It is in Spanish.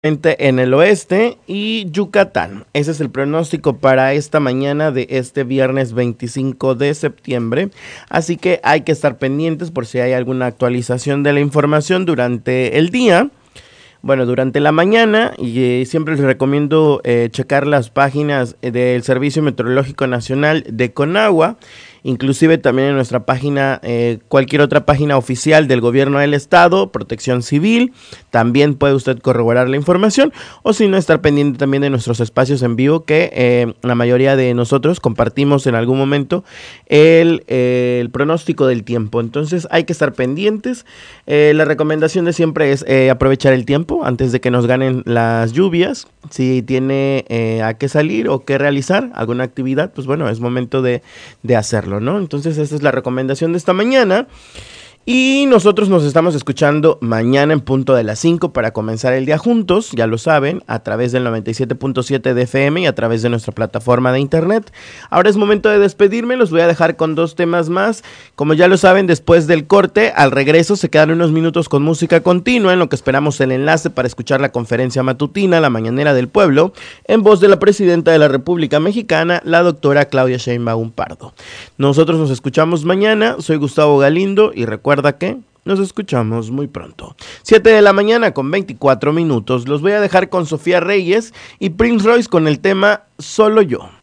En el oeste y Yucatán. Ese es el pronóstico para esta mañana de este viernes 25 de septiembre. Así que hay que estar pendientes por si hay alguna actualización de la información durante el día. Bueno, durante la mañana y siempre les recomiendo checar las páginas del Servicio Meteorológico Nacional de Conagua, inclusive también en nuestra página, cualquier otra página oficial del Gobierno del Estado, Protección Civil, también puede usted corroborar la información, o si no, estar pendiente también de nuestros espacios en vivo que la mayoría de nosotros compartimos en algún momento el pronóstico del tiempo. Entonces hay que estar pendientes. La recomendación de siempre es aprovechar el tiempo antes de que nos ganen las lluvias. Si tiene a qué salir o qué realizar alguna actividad, pues bueno, es momento de hacerlo, ¿no? Entonces esta es la recomendación de esta mañana. Y nosotros nos estamos escuchando mañana en punto de las 5 para comenzar el día juntos, ya lo saben, a través del 97.7 de FM y a través de nuestra plataforma de internet. Ahora es momento de despedirme, los voy a dejar con dos temas más. Como ya lo saben, después del corte, al regreso se quedan unos minutos con música continua, en lo que esperamos el enlace para escuchar la conferencia matutina, la mañanera del pueblo, en voz de la presidenta de la República Mexicana, la doctora Claudia Sheinbaum Pardo. Nosotros nos escuchamos mañana, soy Gustavo Galindo y recuerda que nos escuchamos muy pronto. 7 de la mañana con 24 minutos. Los voy a dejar con Sofía Reyes y Prince Royce con el tema Solo Yo.